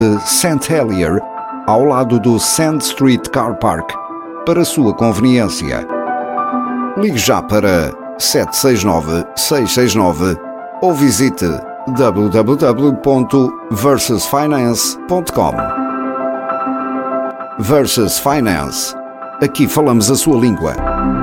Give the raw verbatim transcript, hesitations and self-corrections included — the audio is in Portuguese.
de Saint Helier, ao lado do Sand Street Car Park, para sua conveniência. Ligue já para sete seis nove, seis seis nove ou visite w w w ponto versus finance ponto com. Versus Finance. Aqui falamos a sua língua.